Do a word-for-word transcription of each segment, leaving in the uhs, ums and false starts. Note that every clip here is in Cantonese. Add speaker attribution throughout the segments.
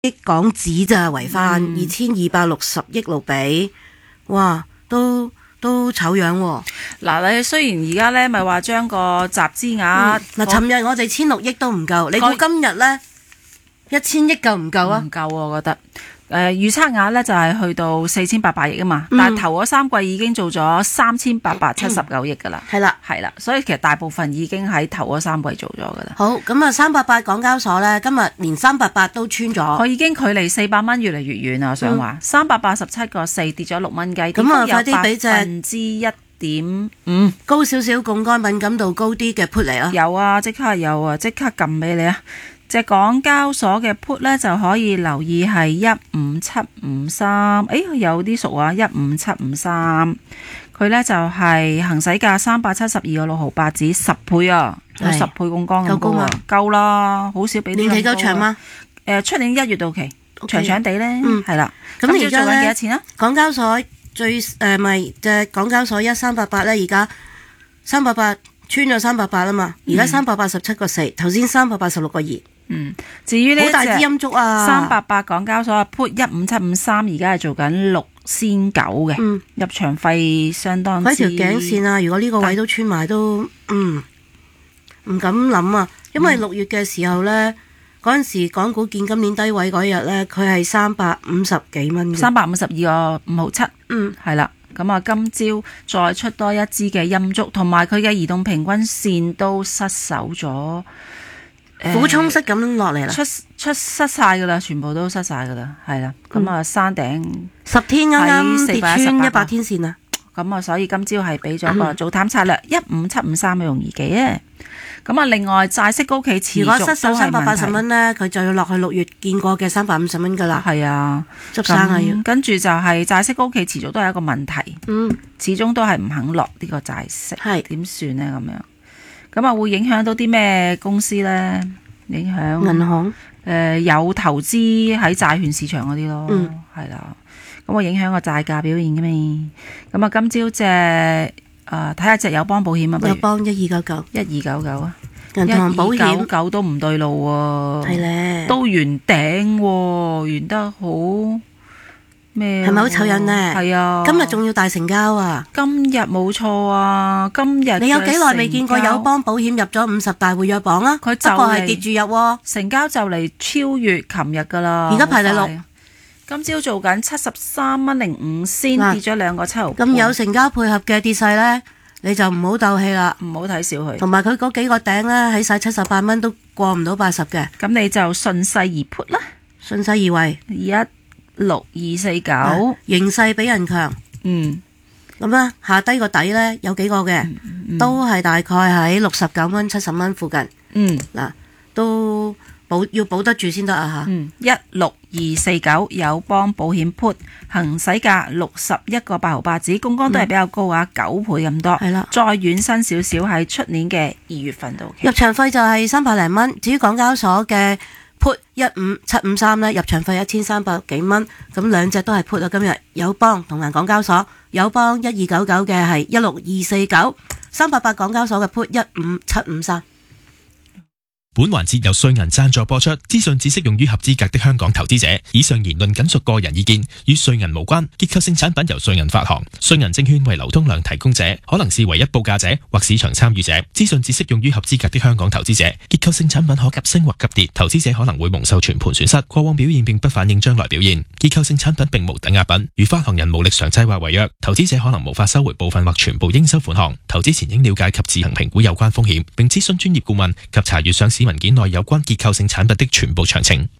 Speaker 1: 億港紙咋，圍翻二千二百六十億盧比，哇，都都醜樣喎。
Speaker 2: 嗱，你雖然而家咧咪話將個集資額，
Speaker 1: 嗱，尋日我哋千六億都唔夠，你估今日咧一千億夠唔夠啊？
Speaker 2: 唔夠喎，我覺得。誒、呃、預測額咧就係、是、去到四千八百億啊嘛，嗯、但係頭嗰三季已經做咗三千八百七十九億噶啦，
Speaker 1: 係啦、
Speaker 2: 嗯，係啦，所以其實大部分已經喺頭嗰三季做咗噶啦。
Speaker 1: 好，咁啊三八八港交所咧，今日連三八八都穿咗，
Speaker 2: 佢已經距離四百蚊越嚟越遠啊！我想話三百八十七個四跌咗六蚊雞，
Speaker 1: 咁啊快啲俾隻百
Speaker 2: 分之一點五
Speaker 1: 高少少槓桿敏感度高啲嘅 put 嚟啊！
Speaker 2: 有啊，即刻有啊，即刻撳俾你啊！隻港交所嘅 put 咧就可以留意係一五七五三，誒有啲熟啊，一五七五三，佢咧就係行使價三百七十二個六毫八紙十倍啊，有十倍槓桿咁高啊，夠啦，好少俾啲咁高。年期夠長嗎？誒出年一月到期， okay. 長長地咧，係啦、嗯。咁而家咧幾多錢啊？港交所最誒咪隻港交所一三八八咧，而家三百八穿咗三百八啊嘛，而家三百八十七個四，頭先三百八十六個二。嗯，至於呢好大支陰燭啊，三八八港交所 put 一五七五三，而家係做緊六仙九嘅，嗯、入場費相當之。嗰條頸線啊，如果呢個位都穿埋都，嗯，唔敢諗啊，因為六月嘅時候呢，嗰陣、嗯、時港股見今年低位嗰日呢，佢係三百五十幾蚊，三百五十二個五毫七，嗯，係啦，咁啊，今朝再出多一支嘅陰燭，同埋佢嘅移動平均線都失守咗。俯衝式咁落嚟啦，出出失晒噶啦，全部都失晒噶啦，係啦，咁啊山頂十天啱啱跌穿一百天線啦，咁啊所以今朝係俾咗個早探策略一五七五三嘅容易記啊，咁啊另外債息高企持續都係問題，如果失守三百八十蚊咧，佢就要落去六月見過嘅三百五十蚊噶啦，係啊，執生啊要，跟住就係債息高企持續都係一個問題，嗯，始終都係唔肯落呢個債息，係點算咧咁樣？咁啊，會影響到啲咩公司呢？影響銀行誒、呃、有投資喺債券市場嗰啲咯，係啦、嗯。咁啊，影響個債價表現嘅咩？咁啊，今朝隻誒睇下隻友邦保險啊，友邦一二九九，一二九九啊，銀行保險一二九九都唔對路喎，係咧，都圓頂喎，圓得好。咩？係咪好醜人呢？係啊！今日仲要大成交啊！今日冇錯啊！今日你有幾耐未見過友邦保險入咗五十大活躍榜啊？佢就係跌住入、啊，成交就嚟超越琴日噶啦！而家排第六，今朝做緊七十三蚊零五仙，跌咗兩個七毫。咁有成交配合嘅跌勢呢，你就唔好鬥氣啦，唔好睇小佢。同埋佢嗰幾個頂呢，喺晒七十八蚊都過唔到八十嘅。咁你就順勢而 put 啦，順勢而為一。六二四九，形勢比人強。嗯，咁啊，下低個底呢，有幾個嘅，嗯嗯、都係大概喺六十九蚊、七十蚊附近。嗯，嗱，都保要保得住先得啊吓。嗯，一六二四九友邦保險 put 行使價六十一個八毫八紙，槓桿都係比較高啊，九、嗯、倍咁多。係啦，再遠身少少喺出年嘅二月份度。入場費就係三百零蚊。至於港交所嘅put 一五七五三咧，入場費一千三百幾蚊，咁兩隻都係 put 啊。今日友邦同埋港交所，友邦一二九九嘅係一六二四九，三八八港交所嘅 put 一五七五三。
Speaker 3: 本環節由瑞銀贊助播出，資訊只適用於合資格的香港投資者。以上言論僅屬個人意見，與瑞銀無關。結構性產品由瑞銀發行，瑞銀證券為流通量提供者，可能是唯一報價者或市場參與者。資訊只適用於合資格的香港投資者。結構性產品可急升或急跌，投資者可能會蒙受全盤損失。過往表現並不反映將來表現。結構性產品並無抵押品，如發行人無力償債或違約，投資者可能無法收回部分或全部應收款項。投資前應了解及自行評估有關風險，並諮詢專業顧問及查閱上市文件內有關結構性產品的全部詳情。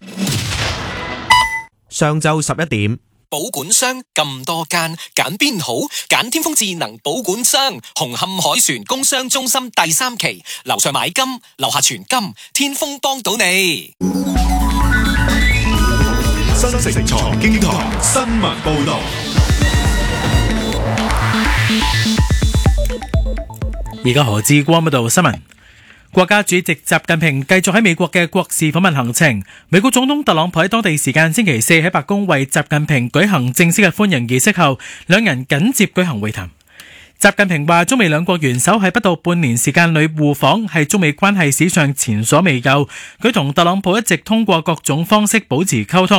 Speaker 4: 上晝十一點，
Speaker 5: 保管商咁多間，揀邊好？揀天風智能保管商，紅磡海船工商中心第三期，樓上買金，樓下存金，天風幫到你。
Speaker 6: 新城財經台新聞報道。
Speaker 7: 而家何志光報道新聞。國家主席習近平繼續喺美國嘅國事訪問行程。美國總統特朗普喺當地時間星期四喺白宮為習近平舉行正式嘅歡迎儀式後，兩人緊接舉行會談。習近平話，中美兩國元首喺不到半年時間裏互訪，係中美關係史上前所未有。佢同特朗普一直通過各種方式保持溝通。